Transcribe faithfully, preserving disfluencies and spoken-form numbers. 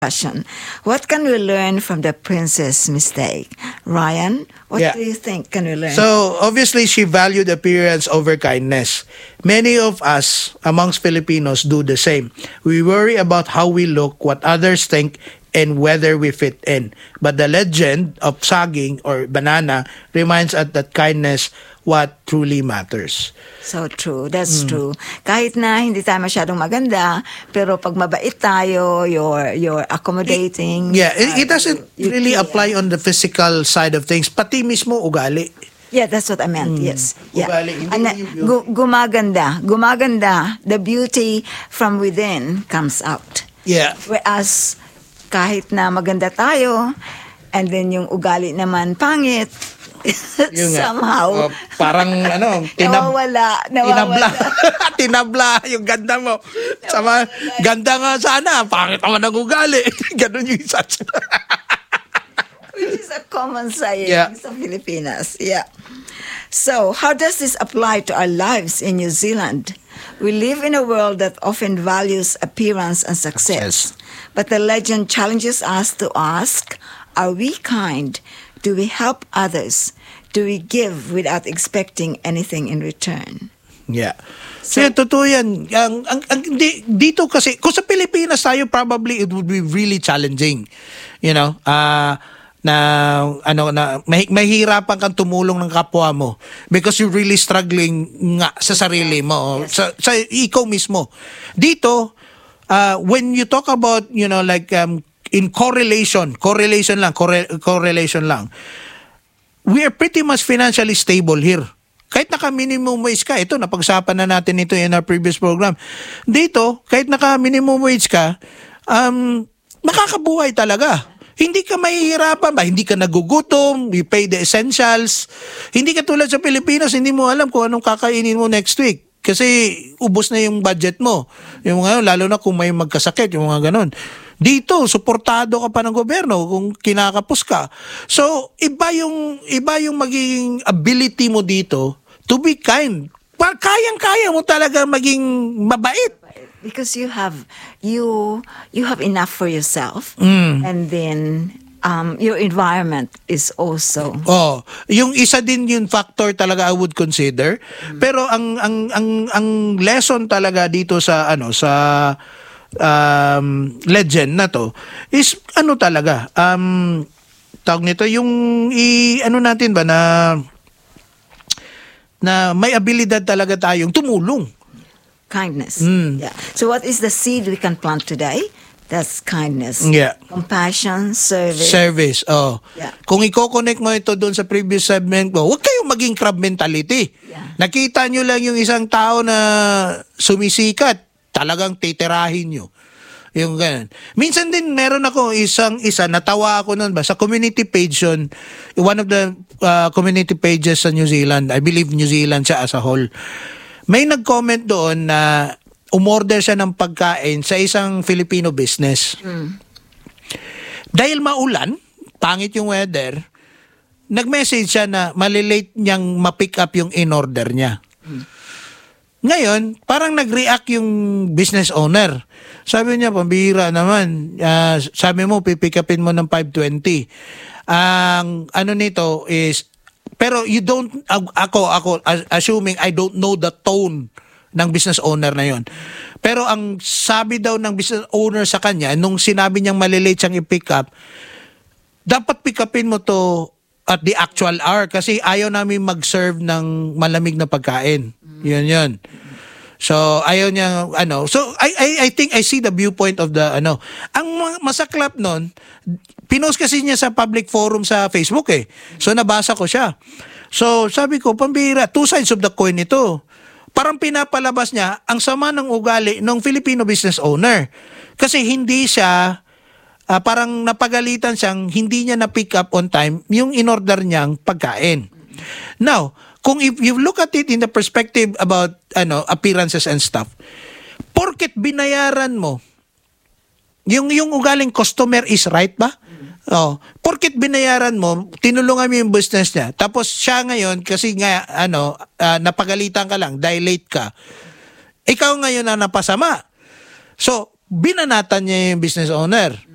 discussion. What can we learn from the princess mistake? Ryan, what Yeah. do you think can we learn? So, obviously, she valued appearance over kindness. Many of us amongst Filipinos do the same. We worry about how we look, what others think, and whether we fit in. But the legend of saging or banana reminds us that kindness what truly matters. So true. That's true. Kahit na hindi tayo masyadong maganda, pero pag mabait tayo, you're, you're accommodating. Yeah, it, uh, it doesn't you really care. apply on the physical side of things. Pati mismo ugali. Yeah, that's what I meant. Yes. Yeah. Ugali, hindi And, uh, yung beauty. gu- gumaganda. Gumaganda. The beauty from within comes out. Yeah. Whereas, kahit na maganda tayo, and then yung ugali naman pangit, Yung nga. somehow, Oh, parang ano, tinab nawawala. tinabla. Nawawala. Tinabla yung ganda mo. Sama, ganda nga sana, pangit naman ang ugali. Ganun yung isa. Which is a common saying Yeah. sa Filipinas. Yeah. So, how does this apply to our lives in New Zealand? We live in a world that often values appearance and success. But the legend challenges us to ask, are we kind? Do we help others? Do we give without expecting anything in return? Yeah. So, totoo yan. Ang, ang, ang, di, dito kasi, kung sa Pilipinas tayo, probably it would be really challenging. You know, ah, na ano na mahi- mahirapan kang tumulong ng kapwa mo because you're really struggling nga sa sarili mo, Yes. sa, sa ikaw mismo. Dito, uh, when you talk about, you know, like um, in correlation, correlation lang, corre- correlation lang, we are pretty much financially stable here. Kahit naka-minimum wage ka, ito, napag-usapan na natin ito in our previous program. Dito, kahit naka-minimum wage ka, um, makakabuhay talaga. Hindi ka mahihirapan ba? Hindi ka nagugutom, you pay the essentials. Hindi ka tulad sa Pilipinas, hindi mo alam kung anong kakainin mo next week. Kasi ubos na yung budget mo. Yung mga, lalo na kung may magkasakit, yung mga ganon. Dito, suportado ka pa ng gobyerno kung kinakapos ka. So, iba yung, iba yung magiging ability mo dito to be kind. Pa- Kayang-kaya mo talaga maging mabait. Because you have you you have enough for yourself, Mm. and then um, your environment is also Oh, yung isa din yung factor talaga I would consider. Pero ang ang ang ang lesson talaga dito sa ano sa um, legend na to is ano talaga um tawag nito yung i ano natin ba na na may abilidad talaga tayong tumulong. kindness. Mm. Yeah. So, what is the seed we can plant today? That's kindness. Yeah. Compassion, service. Service, oh. Yeah. Kung i-connect mo ito doon sa previous segment ko, huwag kayong maging crab mentality. Yeah. Nakita nyo lang yung isang tao na sumisikat, talagang titirahin nyo. Yung ganun. Minsan din meron ako isang isa, natawa ako nun ba, sa community page yun, one of the uh, community pages sa New Zealand, I believe New Zealand siya as a whole. May nag-comment doon na umorder siya ng pagkain sa isang Filipino business. Mm. Dahil maulan, pangit yung weather, nag-message siya na malilate niyang ma-pick up yung in-order niya. Mm. Ngayon, parang nag-react yung business owner. Sabi niya, pambihira naman. Uh, sabi mo, pipick upin mo ng five twenty. Ang ano nito is, pero you don't, ako, ako, assuming I don't know the tone ng business owner na yon. Pero ang sabi daw ng business owner sa kanya, nung sinabi niyang malilate siyang i-pick up, dapat pick upin mo to at the actual hour kasi ayaw namin mag-serve ng malamig na pagkain. Yun yun. So, ayaw niya, ano, so I, I, I think I see the viewpoint of the, ano, ang masaklap nun, pinost kasi niya sa public forum sa Facebook eh. So, nabasa ko siya. So, sabi ko, pambihira, two sides of the coin ito. Parang pinapalabas niya ang sama ng ugali ng Filipino business owner. Kasi hindi siya, uh, parang napagalitan siyang hindi niya na-pick up on time yung in-order niyang pagkain. Now, kung if you look at it in the perspective about ano appearances and stuff, porket binayaran mo, yung yung ugaling customer is right ba? Oh, porket binayaran mo, tinulungan mo yung business niya. Tapos siya ngayon kasi nga ano, uh, napagalitan ka lang, dahil late ka. Ikaw ngayon na napasama. So, binanatan niya yung business owner.